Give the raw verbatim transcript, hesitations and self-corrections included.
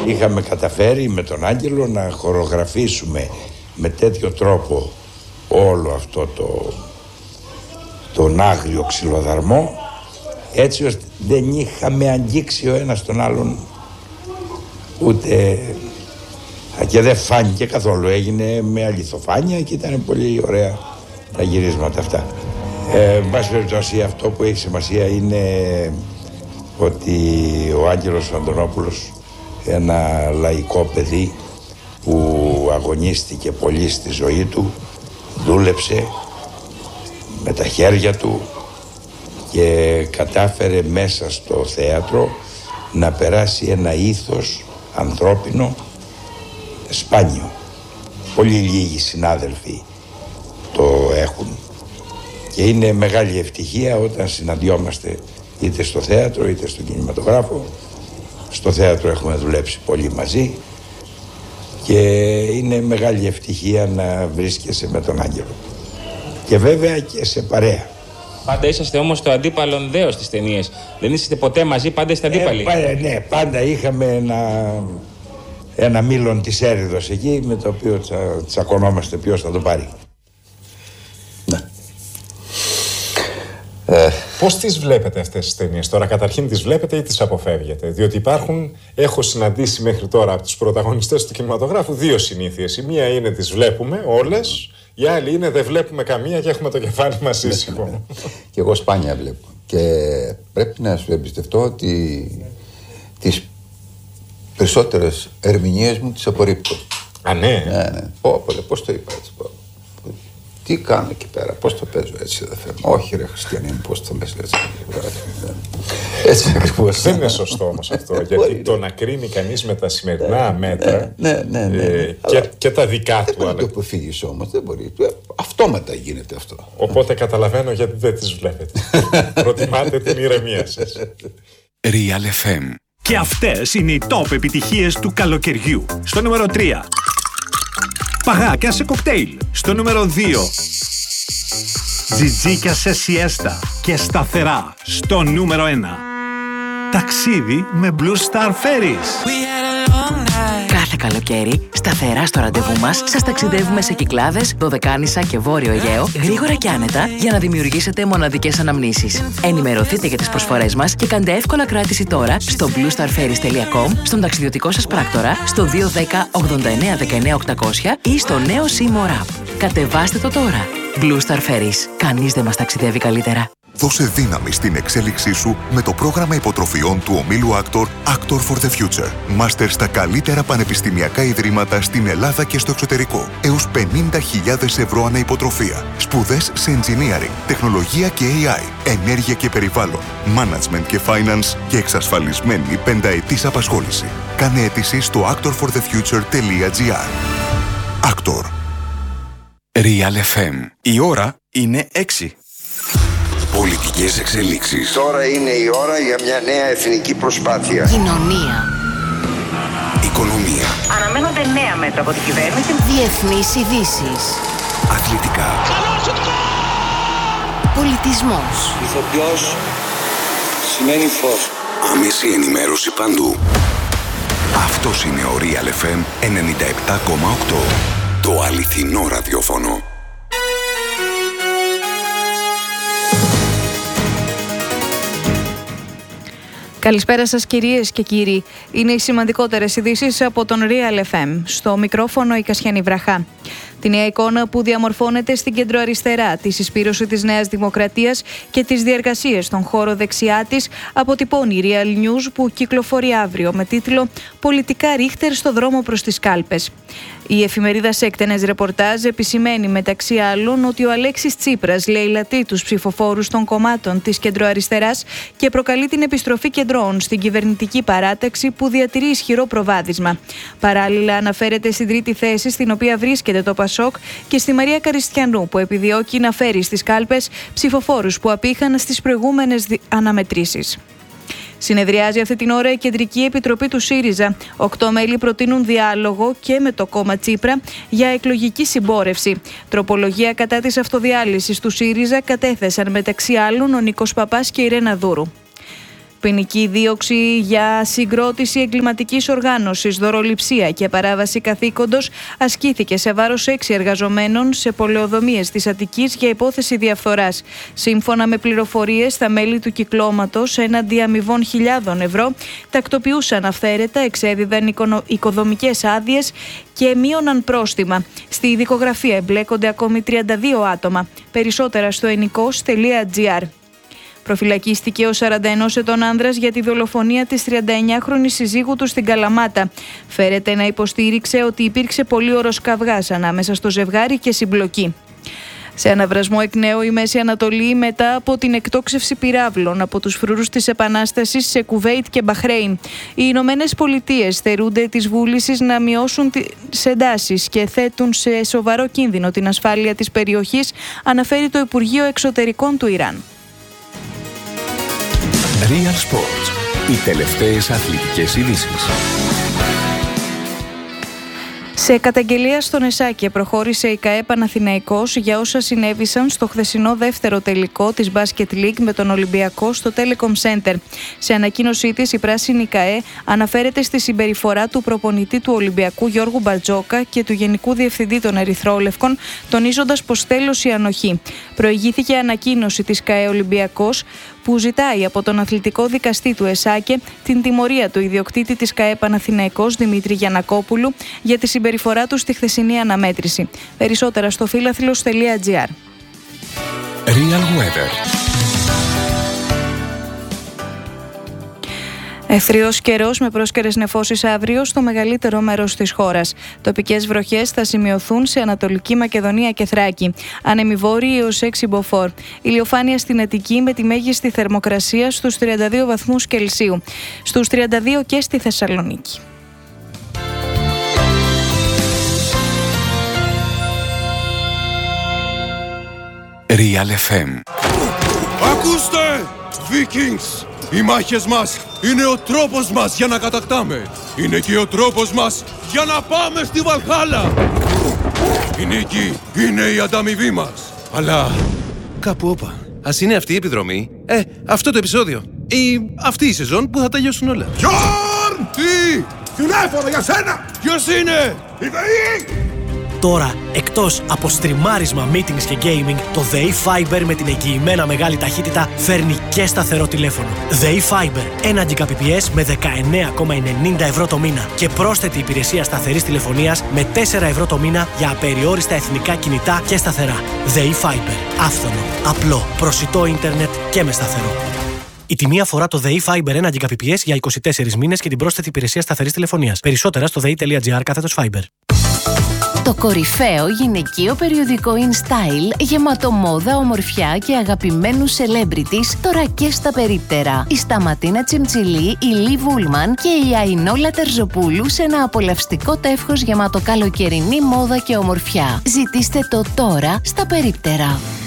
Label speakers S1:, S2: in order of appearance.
S1: είχαμε καταφέρει με τον Άγγελο να χορογραφήσουμε με τέτοιο τρόπο όλο αυτό το τον άγριο ξυλοδαρμό, έτσι ώστε δεν είχαμε αγγίξει ο ένας τον άλλον ούτε, και δεν φάνηκε καθόλου, έγινε με αληθοφάνεια και ήταν πολύ ωραία τα γυρίσματα αυτά. Ε, εν πάση περιπτώσει, αυτό που έχει σημασία είναι ότι ο Άγγελος Αντωνόπουλος, ένα λαϊκό παιδί που αγωνίστηκε πολύ στη ζωή του, δούλεψε με τα χέρια του και κατάφερε μέσα στο θέατρο να περάσει ένα ήθος ανθρώπινο σπάνιο. Πολύ λίγοι συνάδελφοι το έχουν και είναι μεγάλη ευτυχία όταν συναντιόμαστε είτε στο θέατρο είτε στον κινηματογράφο. Στο θέατρο έχουμε δουλέψει πολύ μαζί και είναι μεγάλη ευτυχία να βρίσκεσαι με τον Άγγελο. Και βέβαια και σε παρέα.
S2: Πάντα είσαστε όμως το αντίπαλον δέος στις ταινίες. Δεν είσαστε ποτέ μαζί, πάντα είστε αντίπαλοι.
S1: Ε, ναι, πάντα είχαμε ένα, ένα μήλον της έρηδος εκεί με το οποίο τσα, τσακωνόμαστε ποιος θα το πάρει.
S3: Ναι. Ε, πώς τις βλέπετε αυτές τις ταινίες τώρα? Καταρχήν τις βλέπετε ή τις αποφεύγετε? Διότι υπάρχουν, έχω συναντήσει μέχρι τώρα από τους πρωταγωνιστές του κινηματογράφου δύο συνήθειες. Η μία είναι τις βλέπουμε όλες, η άλλη είναι δεν βλέπουμε καμία και έχουμε το κεφάλι μας ήσυχο.
S4: Και εγώ σπάνια βλέπω. Και πρέπει να σου εμπιστευτώ ότι τις περισσότερες ερμηνείες μου τις απορρίπτω.
S3: Α, ναι.
S4: Ναι, ναι. Πω, πω, πώς το είπα έτσι, πω. Τι κάνω εκεί πέρα, πώς το παίζω έτσι, δεν θέλω. Όχι ρε Χριστιανή μου, πώς το παίζω έτσι. Έτσι ακριβώς.
S3: Δεν είναι σωστό όμως αυτό, γιατί το να κρίνει κανείς με τα σημερινά μέτρα
S4: ναι, ναι, ναι,
S3: ε, και, και τα δικά του.
S4: Δεν μπορεί να το αποφύγεις όμως, δεν μπορεί. Αυτόματα γίνεται αυτό.
S3: Οπότε καταλαβαίνω γιατί δεν τις βλέπετε. Προτιμάτε την ηρεμία σας.
S5: Real εφ εμ. Και αυτές είναι οι top επιτυχίες του καλοκαιριού. Στο νούμερο τρία. Παγάκια σε κοκτέιλ. Στο νούμερο δύο. Τζιτζίκια σε σιέστα και σταθερά. Στο νούμερο ένα. Ταξίδι με Blue Star Ferries.
S6: Κάθε καλοκαίρι, σταθερά στο ραντεβού μας, σας ταξιδεύουμε σε Κυκλάδες, Δωδεκάνησα και Βόρειο Αιγαίο, γρήγορα και άνετα, για να δημιουργήσετε μοναδικές αναμνήσεις. Ενημερωθείτε για τις προσφορές μας και κάντε εύκολα κράτηση τώρα στο blue star ferries τελεία com, στον ταξιδιωτικό σας πράκτορα, στο δύο ένα μηδέν ογδόντα εννέα δεκαεννέα οκτακόσια ή στο νέο Seymour App. Κατεβάστε το τώρα. Blue Star Ferries. Κανείς δεν μας ταξιδεύει καλύτερα.
S7: Δώσε δύναμη στην εξέλιξή σου με το πρόγραμμα υποτροφιών του ομίλου Actor, Actor for the Future. Μάστερ στα καλύτερα πανεπιστημιακά ιδρύματα στην Ελλάδα και στο εξωτερικό. Έως πενήντα χιλιάδες ευρώ ανά υποτροφία. Σπουδές σε engineering, τεχνολογία και έι άι, ενέργεια και περιβάλλον, management και finance και εξασφαλισμένη πενταετής απασχόληση. Κάνε αίτηση στο actor for the future τελεία gr. Actor.
S5: Real εφ εμ. Η ώρα είναι έξι.
S7: Πολιτικές εξελίξεις.
S8: Τώρα είναι η ώρα για μια νέα εθνική προσπάθεια.
S6: Κοινωνία.
S7: Οικονομία.
S9: Αναμένονται νέα μέτρα από την κυβέρνηση.
S6: Διεθνείς ειδήσεις.
S7: Αθλητικά.
S6: Πολιτισμός.
S8: Ηθοποιός σημαίνει φως.
S7: Άμεση ενημέρωση παντού. Αυτός είναι ο Real εφ εμ ενενήντα επτά κόμμα οκτώ. Το αληθινό ραδιόφωνο.
S10: Καλησπέρα σας κυρίες και κύριοι. Είναι οι σημαντικότερες ειδήσεις από τον Real εφ εμ. Στο μικρόφωνο η Κασιανή Βραχά. Τη νέα εικόνα που διαμορφώνεται στην κεντροαριστερά, τη συσπήρωση της Νέας Δημοκρατίας και τις διεργασίες στον χώρο δεξιά της αποτυπώνει η Real News που κυκλοφορεί αύριο με τίτλο «Πολιτικά ρίχτερ στο δρόμο προς τις κάλπες». Η εφημερίδα σε εκτενές ρεπορτάζ επισημαίνει μεταξύ άλλων ότι ο Αλέξης Τσίπρας λαιλατεί τους ψηφοφόρους των κομμάτων της κεντροαριστεράς και προκαλεί την επιστροφή κεντρώων στην κυβερνητική παράταξη που διατηρεί ισχυρό προβάδισμα. Παράλληλα αναφέρεται στην τρίτη θέση στην οποία βρίσκεται το Πασόκ και στη Μαρία Καριστιανού που επιδιώκει να φέρει στις κάλπες ψηφοφόρους που απήχαν στις προηγούμενες αναμετρήσεις. Συνεδριάζει αυτή την ώρα η Κεντρική Επιτροπή του ΣΥΡΙΖΑ. Οκτώ μέλη προτείνουν διάλογο και με το κόμμα Τσίπρα για εκλογική συμπόρευση. Τροπολογία κατά της αυτοδιάλυσης του ΣΥΡΙΖΑ κατέθεσαν μεταξύ άλλων ο Νίκος Παπάς και η Ρένα Δούρου. ποινική δίωξη για συγκρότηση εγκληματικής οργάνωσης, δωροληψία και παράβαση καθήκοντος ασκήθηκε σε βάρος έξι εργαζομένων σε πολεοδομίες της Αττικής για υπόθεση διαφθοράς. Σύμφωνα με πληροφορίες, τα μέλη του κυκλώματος έναντι αμοιβών χιλιάδων ευρώ τακτοποιούσαν αυθαίρετα, εξέδιδαν οικοδομικές άδειες και μείωναν πρόστιμα. Στη ειδικογραφία εμπλέκονται ακόμη τριάντα δύο άτομα. Περισσότερα στο ενικός τελεία τζι άρ. Προφυλακίστηκε ο σαράντα ενός ετών άνδρας για τη δολοφονία της τριανταεννιάχρονης συζύγου του στην Καλαμάτα. Φέρεται να υποστήριξε ότι υπήρξε πολύωρος καυγάς ανάμεσα στο ζευγάρι και συμπλοκή. Σε αναβρασμό εκ νέου η Μέση Ανατολή μετά από την εκτόξευση πυράβλων από τους φρουρούς της Επανάστασης σε Κουβέιτ και Μπαχρέιν. Οι Ηνωμένες Πολιτείες θερούνται της βούλησης να μειώσουν τις εντάσεις και θέτουν σε σοβαρό κίνδυνο την ασφάλεια της περιοχής, αναφέρει το Υπουργείο Εξωτερικών του Ιράν.
S5: Real Sports. Οι τελευταίες αθλητικές ειδήσεις.
S10: Σε καταγγελία στον ΕΣΑΚΕ προχώρησε η ΚΑΕ Παναθηναϊκός για όσα συνέβησαν στο χθεσινό δεύτερο τελικό της Basket League με τον Ολυμπιακό στο Telecom Center. Σε ανακοίνωσή της, η πράσινη ΚΑΕ αναφέρεται στη συμπεριφορά του προπονητή του Ολυμπιακού Γιώργου Μπαρτζόκα και του Γενικού Διευθυντή των Ερυθρόλευκων, τονίζοντας πως τέλος η ανοχή. Προηγήθηκε ανακοίνωση της ΚΑΕ Ολυμπιακός που ζητάει από τον αθλητικό δικαστή του ΕΣΑΚΕ την τιμωρία του ιδιοκτήτη της ΚΑΕ Παναθηναϊκός Δημήτρη Γιαννακόπουλου για τη συμπεριφορά του στη χθεσινή αναμέτρηση. Περισσότερα στο φίλαθλος τελεία τζι άρ.
S5: Real Weather.
S10: Ευθριός καιρός με πρόσκαιρες νεφώσεις αύριο στο μεγαλύτερο μέρος της χώρας. Τοπικές βροχές θα σημειωθούν σε Ανατολική Μακεδονία και Θράκη. Άνεμοι βόρειοι έως έξι μποφόρ. Ηλιοφάνεια στην Αττική με τη μέγιστη θερμοκρασία στους τριάντα δύο βαθμούς Κελσίου. Στους τριάντα δύο και στη Θεσσαλονίκη.
S5: Real εφ εμ.
S11: Ακούστε! Vikings! Οι μάχες μας είναι ο τρόπος μας για να κατακτάμε. Είναι και ο τρόπος μας για να πάμε στη Βαλχάλα. Η νίκη είναι η ανταμοιβή μας. Αλλά κάπου όπα. Ας είναι αυτή η επιδρομή. Ε, αυτό το επεισόδιο. Ή αυτή η σεζόν που θα τελειώσουν όλα. Γιόρν! Τι! Τηλέφωνο για σένα! Ποιος είναι? Η ΔΕΗ!
S12: Τώρα, εκτός από στριμάρισμα, meetings και gaming, το ΔΕΗ Fiber με την εγγυημένα μεγάλη ταχύτητα φέρνει και σταθερό τηλέφωνο. ΔΕΗ Fiber, ένα Gbps με δεκαεννέα κόμμα ενενήντα ευρώ το μήνα και πρόσθετη υπηρεσία σταθερής τηλεφωνίας με τέσσερα ευρώ το μήνα για απεριόριστα εθνικά κινητά και σταθερά. ΔΕΗ Fiber, άφθονο, απλό, προσιτό ίντερνετ και με σταθερό. Η τιμή αφορά το ΔΕΗ Fiber ένα Gbps για είκοσι τέσσερις μήνες και την πρόσθετη υπηρεσία σταθερής τηλεφωνίας. Περισσότερα στο δei.gr κάθετος Fiber.
S13: Το κορυφαίο γυναικείο περιοδικό InStyle, γεμάτο μόδα, ομορφιά και αγαπημένους celebrities, τώρα και στα περίπτερα. Η Σταματίνα Τσιμτσιλή, η Λι Βούλμαν και η Αϊνόλα Τερζοπούλου σε ένα απολαυστικό τεύχος γεμάτο καλοκαιρινή μόδα και ομορφιά. Ζητήστε το τώρα στα περίπτερα.